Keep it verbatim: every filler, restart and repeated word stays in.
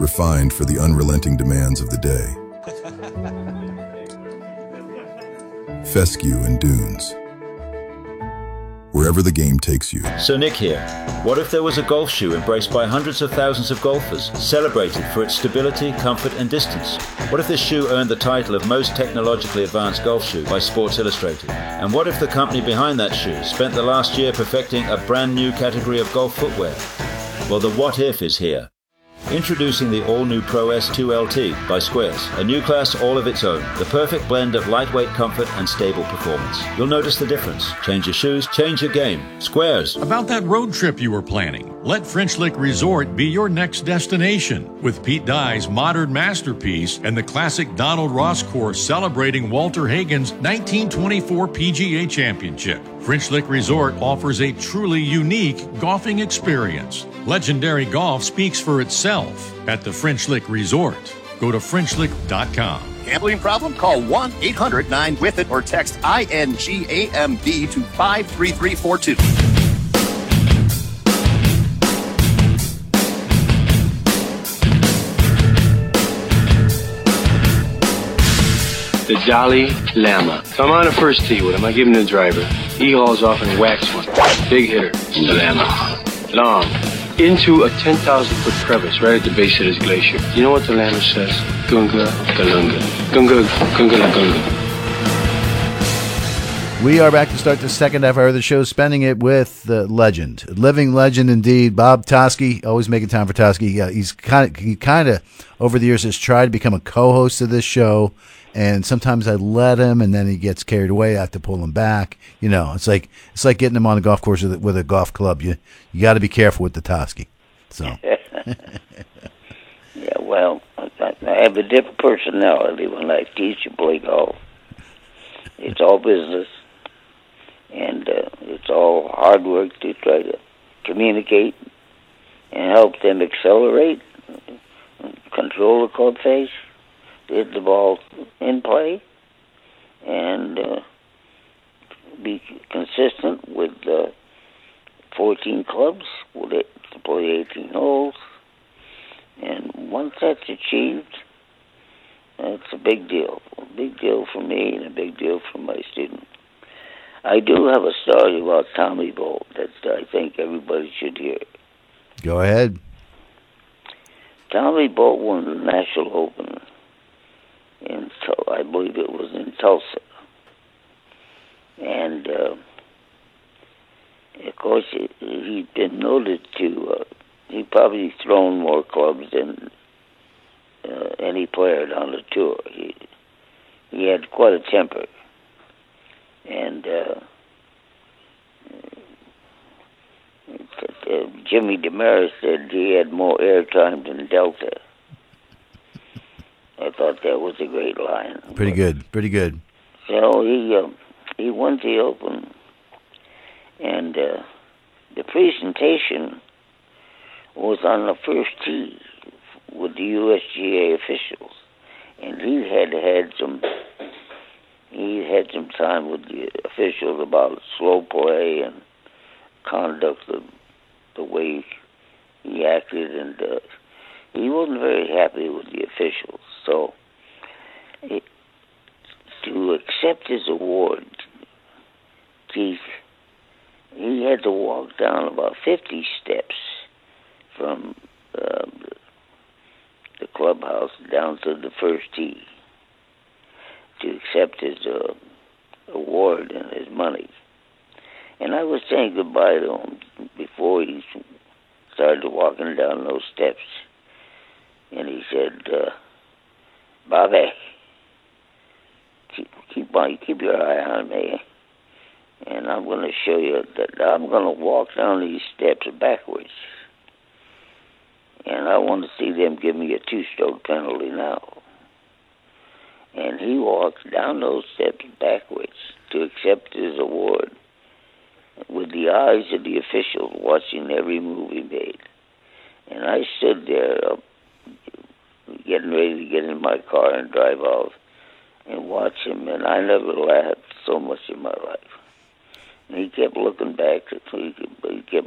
refined for the unrelenting demands of the day. Fescue and Dunes. Wherever the game takes you. So Nick here. What if there was a golf shoe embraced by hundreds of thousands of golfers, celebrated for its stability, comfort and distance? What if this shoe earned the title of most technologically advanced golf shoe by Sports Illustrated? And what if the company behind that shoe spent the last year perfecting a brand new category of golf footwear? Well, the what if is here. Introducing the all-new Pro S two L T by Squares, a new class all of its own, the perfect blend of lightweight comfort and stable performance. You'll notice the difference. Change your shoes, change your game. Squares. About that road trip you were planning, let French Lick Resort be your next destination. With Pete Dye's modern masterpiece and the classic Donald Ross course celebrating Walter Hagen's nineteen twenty-four P G A Championship. French Lick Resort offers a truly unique golfing experience. Legendary golf speaks for itself at the French Lick Resort. Go to French Lick dot com. Gambling problem? Call one eight hundred nine with it or text I N G A M B to five three three four two. The Dalai Lama. So I'm on the first tee with him. I give him the driver. He hauls off and whacks one. Big hitter, the Lama. Long. Into a ten thousand foot crevice right at the base of this glacier. You know what the Lama says? Gunga Galunga. Gunga Gunga La Gunga. We are back to start the second half hour of the show, spending it with the legend, living legend indeed, Bob Toski. Always making time for Toski. Yeah, he's kind of, he kind of over the years has tried to become a co-host of this show, and sometimes I let him, and then he gets carried away. I have to pull him back. You know, it's like it's like getting him on a golf course with a, with a golf club. You you got to be careful with the Toski. So. Yeah, well, I, I have a different personality when I teach and play golf. It's all business. And uh, it's all hard work to try to communicate and help them accelerate, control the club face, hit the ball in play, and uh, be consistent with uh, fourteen clubs with it to play eighteen holes. And once that's achieved, it's a big deal. A big deal for me and a big deal for my students. I do have a story about Tommy Bolt that I think everybody should hear. Go ahead. Tommy Bolt won the National Open in, I believe it was in Tulsa. And, uh, of course, he'd been noted to, uh, he'd probably thrown more clubs than uh, any player on the tour. He, he had quite a temper. And uh, uh, Jimmy Demarais said he had more airtime than Delta. I thought that was a great line. Pretty but, good, pretty good. So he uh, he won the Open, and uh, the presentation was on the first tee with the U S G A officials, and he had had some. He had some time with the officials about slow play and conduct of the way he acted, and uh, he wasn't very happy with the officials. So, it, to accept his award, Keith, he had to walk down about fifty steps from uh, the clubhouse down to the first tee to accept his uh, award and his money. And I was saying goodbye to him before he started walking down those steps. And he said, uh, Bobby, keep, keep, on, keep your eye on me. And I'm going to show you that I'm going to walk down these steps backwards. And I want to see them give me a two-stroke penalty now. And he walked down those steps backwards to accept his award with the eyes of the officials watching every move he made. And I stood there uh, getting ready to get in my car and drive off and watch him, and I never laughed so much in my life. And he kept looking back, he kept